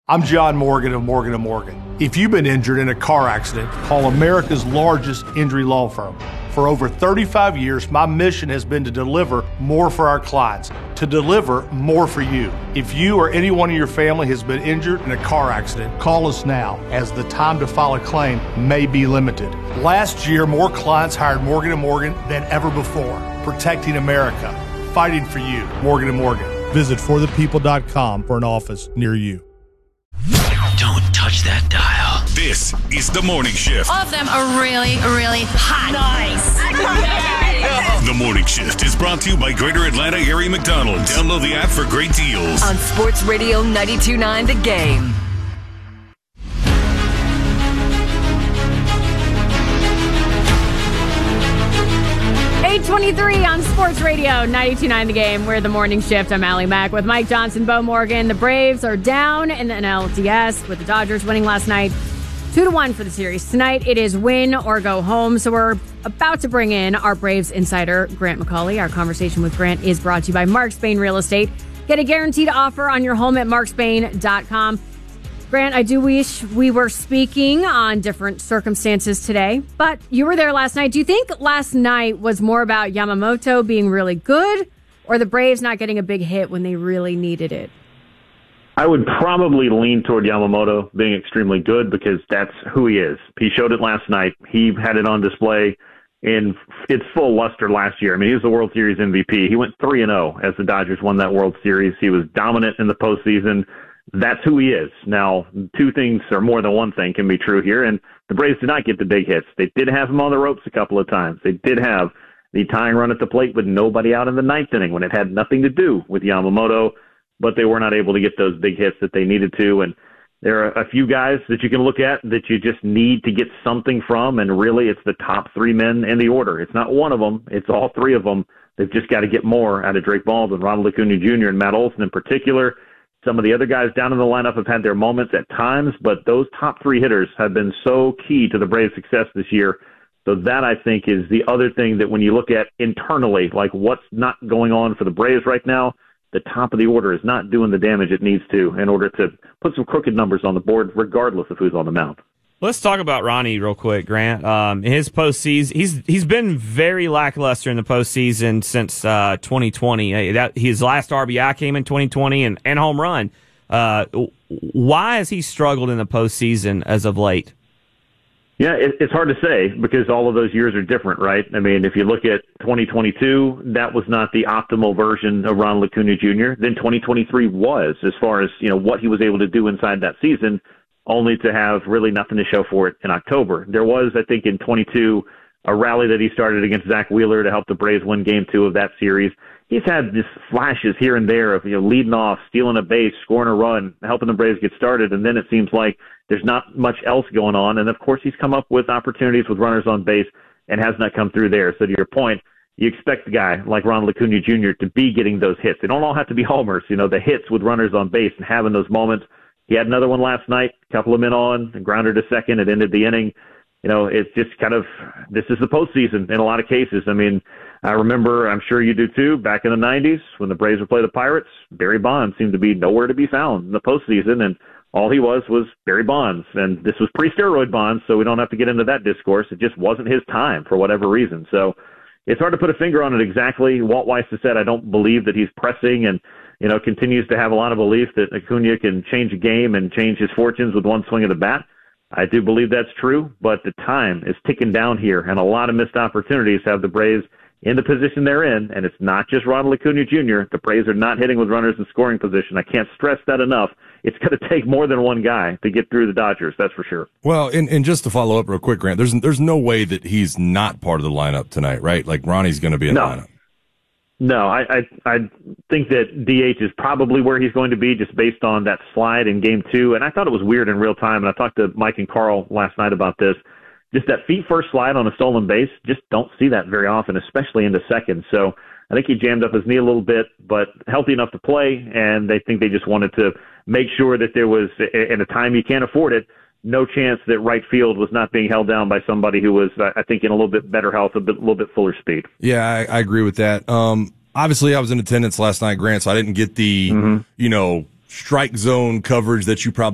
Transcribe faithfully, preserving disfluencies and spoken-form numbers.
I'm John Morgan of Morgan and Morgan. If you've been injured in a car accident, call America's largest injury law firm. For over thirty-five years, my mission has been to deliver more for our clients, to deliver more for you. If you or anyone in your family has been injured in a car accident, call us now, as the time to file a claim may be limited. Last year, more clients hired Morgan and Morgan than ever before, protecting America, fighting for you. Morgan and Morgan. Visit for the people dot com for an office near you. Don't touch that dial. This is The Morning Shift. All of them are really, really hot. Nice. The Morning Shift is brought to you by Greater Atlanta Area McDonald's. Download the app for great deals. On Sports Radio ninety-two point nine The Game. eight twenty-three on Sports Radio ninety-two point nine The Game. We're The Morning Shift. I'm Allie Mack with Mike Johnson, Bo Morgan. The Braves are down in the N L D S with the Dodgers winning last night. Two to one for the series. Tonight it is win or go home. So we're about to bring in our Braves insider, Grant McCauley. Our conversation with Grant is brought to you by Mark Spain Real Estate. Get a guaranteed offer on your home at mark spain dot com. Grant, I do wish we were speaking on different circumstances today, but you were there last night. Do you think last night was more about Yamamoto being really good or the Braves not getting a big hit when they really needed it? I would probably lean toward Yamamoto being extremely good because that's who he is. He showed it last night. He had it on display in its full luster last year. I mean, he was the World Series M V P. He went three and oh as the Dodgers won that World Series. He was dominant in the postseason. That's who he is. Now, two things or more than one thing can be true here, and the Braves did not get the big hits. They did have him on the ropes a couple of times. They did have the tying run at the plate with nobody out in the ninth inning when it had nothing to do with Yamamoto, but they were not able to get those big hits that they needed to. And there are a few guys that you can look at that you just need to get something from, and really it's the top three men in the order. It's not one of them. It's all three of them. They've just got to get more out of Drake Baldwin, Ronald Acuna Junior, and Matt Olson in particular. Some of the other guys down in the lineup have had their moments at times, but those top three hitters have been so key to the Braves' success this year. So that, I think, is the other thing that when you look at internally, like what's not going on for the Braves right now, the top of the order is not doing the damage it needs to in order to put some crooked numbers on the board, regardless of who's on the mound. Let's talk about Ronnie real quick, Grant. Um, his postseason, he's he's been very lackluster in the postseason since uh, twenty twenty. That his last R B I came in twenty twenty and, and home run. Uh, why has he struggled in the postseason as of late? Yeah, it, it's hard to say because all of those years are different, right? I mean, if you look at twenty twenty-two, that was not the optimal version of Ronald Acuna Junior Then twenty twenty-three was, as far as you know what he was able to do inside that season, only to have really nothing to show for it in October. There was, I think, in twenty-two, a rally that he started against Zach Wheeler to help the Braves win game two of that series. He's had these flashes here and there of, you know, leading off, stealing a base, scoring a run, helping the Braves get started, and then it seems like there's not much else going on. And, of course, he's come up with opportunities with runners on base and has not come through there. So to your point, you expect a guy like Ronald Acuna Junior to be getting those hits. They don't all have to be homers, you know, the hits with runners on base and having those moments. He had another one last night, a couple of men on, and grounded to second. It ended the inning. You know, it's just kind of, this is the postseason in a lot of cases. I mean, I remember, I'm sure you do too, back in the nineties when the Braves would play the Pirates, Barry Bonds seemed to be nowhere to be found in the postseason, and all he was was Barry Bonds. And this was pre-steroid Bonds, so we don't have to get into that discourse. It just wasn't his time for whatever reason. So it's hard to put a finger on it exactly. Walt Weiss has said, I don't believe that he's pressing and, you know, continues to have a lot of belief that Acuna can change a game and change his fortunes with one swing of the bat. I do believe that's true, but the time is ticking down here, and a lot of missed opportunities have the Braves in the position they're in, and it's not just Ronald Acuna Junior The Braves are not hitting with runners in scoring position. I can't stress that enough. It's going to take more than one guy to get through the Dodgers, that's for sure. Well, and, and just to follow up real quick, Grant, there's there's no way that he's not part of the lineup tonight, right? Like Ronnie's going to be in no. the lineup. No, I, I I think that D H is probably where he's going to be just based on that slide in game two. And I thought it was weird in real time, and I talked to Mike and Carl last night about this. Just that feet first slide on a stolen base, just don't see that very often, especially into second. So I think he jammed up his knee a little bit, but healthy enough to play, and they think they just wanted to make sure that there was, in a time you can't afford it, no chance that right field was not being held down by somebody who was, I think, in a little bit better health, a bit, little bit fuller speed. Yeah, I, I agree with that. Um, obviously, I was in attendance last night, Grant, so I didn't get the, mm-hmm. you know, strike zone coverage that you probably